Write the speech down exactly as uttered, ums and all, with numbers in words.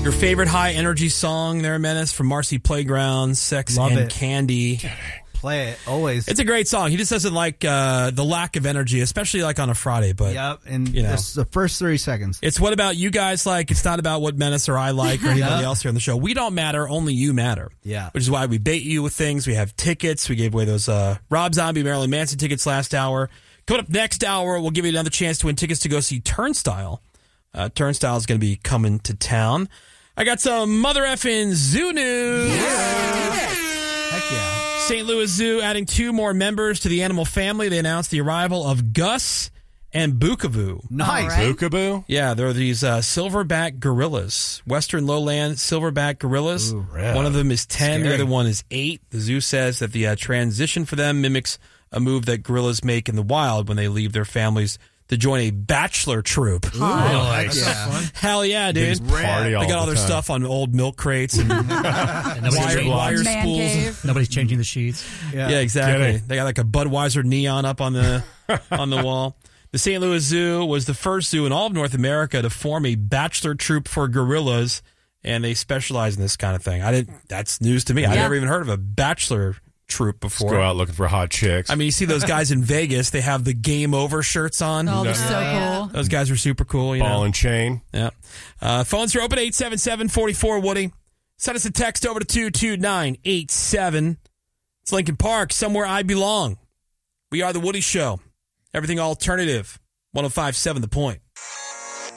Your favorite high-energy song there, Menace, from Marcy Playground, Sex Love and it. Candy. Play it, always. It's a great song. He just doesn't like uh, the lack of energy, especially like on a Friday. But Yep, and you know. this is the first thirty seconds. It's what about you guys like. It's not about what Menace or I like or anybody Yeah. else here on the show. We don't matter. Only you matter. Yeah. Which is why we bait you with things. We have tickets. We gave away those uh, Rob Zombie, Marilyn Manson tickets last hour. Coming up next hour, we'll give you another chance to win tickets to go see Turnstile. Uh, Turnstile is going to be coming to town. I got some mother effing zoo news. Heck yeah. Saint Louis Zoo adding two more members to the animal family. They announced the arrival of Gus and Bookaboo. Nice. Right. Bookaboo? Yeah, they're these uh, silverback gorillas, Western lowland silverback gorillas. Ooh, yeah. One of them is ten, the Scary. other one is eight. The zoo says that the uh, transition for them mimics a move that gorillas make in the wild when they leave their families to join a bachelor troop. Nice. Yeah. Hell yeah, dude. Just party They all got all the their time. stuff on old milk crates and And nobody's, wire, changing, wire Man spools. cave. nobody's changing the sheets. Yeah, Yeah. exactly. Kidding. They got like a Budweiser neon up on the on the wall. The Saint Louis Zoo was the first zoo in all of North America to form a bachelor troop for gorillas, and they specialize in this kind of thing. I didn't. That's news to me. I Yeah. never even heard of a bachelor troop Just before. go out looking for hot chicks. I mean, you see those guys in Vegas. They have the game over shirts on. Oh, they're Yeah. so cool. Those guys are super cool. You Ball know? and chain. Yeah. Uh, phones are open, eight seven seven, four four, Woody. Send us a text over to two two nine eight seven. It's Lincoln Park, somewhere I belong. We are The Woody Show. Everything alternative. one oh five point seven The Point.